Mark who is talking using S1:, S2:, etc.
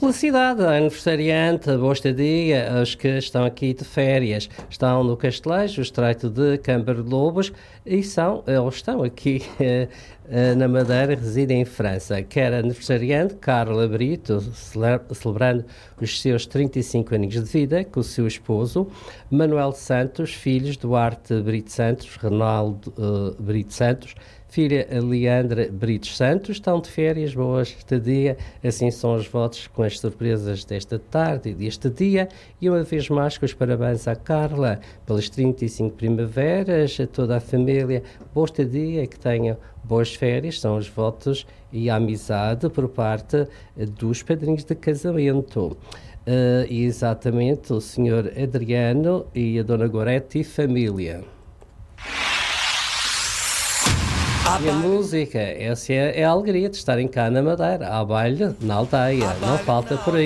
S1: felicidade, aniversariante, boa estadia, os que estão aqui de férias, estão no Castelejo, o Estreito de Câmara de Lobos, e estão aqui na Madeira, residem em França. Quer aniversariante, Carla Brito, celebrando os seus 35 anos de vida, com o seu esposo, Manuel Santos, filhos, Duarte Brito Santos, Ronaldo Brito Santos, filha Leandra Brito Santos, estão de férias, boa estadia, assim são os votos com as surpresas desta tarde e deste dia, e uma vez mais com os parabéns à Carla pelas 35 primaveras, a toda a família, boa estadia, que tenham boas férias, são os votos e a amizade por parte dos padrinhos de casamento. Exatamente, o Sr. Adriano e a Dona Gorete e família. E a música, essa é a alegria de estarem cá na Madeira, ao baile, na aldeia, não falta por aí.